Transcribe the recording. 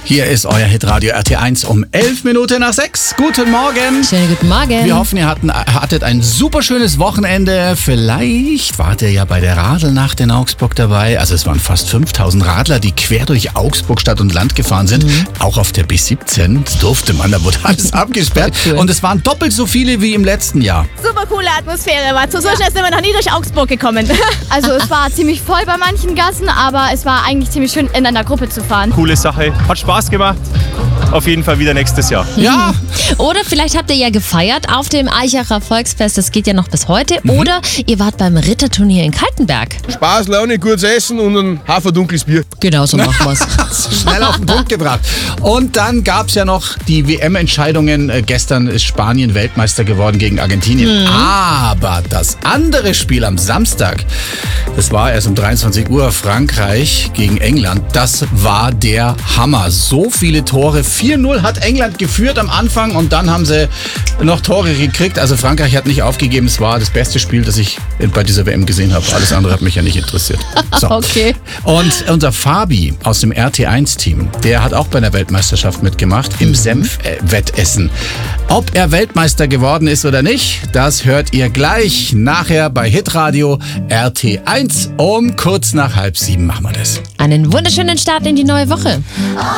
Hier ist euer Hitradio RT1 um 6:11. Guten Morgen. Schönen guten Morgen. Wir hoffen, ihr hattet ein super schönes Wochenende. Vielleicht wart ihr ja bei der Radlnacht in Augsburg dabei. Also es waren fast 5000 Radler, die quer durch Augsburg Stadt und Land gefahren sind. Auch auf der B17 durfte man, da wurde alles abgesperrt. Cool. Und es waren doppelt so viele wie im letzten Jahr. Super coole Atmosphäre war. So schnell sind wir noch nie durch Augsburg gekommen. Also es war ziemlich voll bei manchen Gassen, aber es war eigentlich ziemlich schön, in einer Gruppe zu fahren. Coole Sache, hat Spaß gemacht. Auf jeden Fall wieder nächstes Jahr. Ja, Oder vielleicht habt ihr ja gefeiert auf dem Eichacher Volksfest, das geht ja noch bis heute. Oder ihr wart beim Ritterturnier in Kaltenberg. Spaß, Laune, gutes Essen und ein haferdunkles Bier. Genau so machen wir's. schnell auf den Punkt gebracht. Und dann gab es ja noch die WM-Entscheidungen. Gestern ist Spanien Weltmeister geworden gegen Argentinien. Aber das andere Spiel am Samstag, das war erst um 23 Uhr, Frankreich gegen England. Das war der Hammer. So viele Tore. 4-0 hat England geführt am Anfang und dann haben sie noch Tore gekriegt. Also Frankreich hat nicht aufgegeben. Es war das beste Spiel, das ich bei dieser WM gesehen habe. Alles andere hat mich ja nicht interessiert. So. Okay. Und unser Fabi aus dem RT1-Team, der hat auch bei der Weltmeisterschaft mitgemacht im Senfwettessen. Ob er Weltmeister geworden ist oder nicht, das hört ihr gleich nachher bei Hitradio RT1 um kurz nach 6:30 machen wir das. Einen wunderschönen Start in die neue Woche.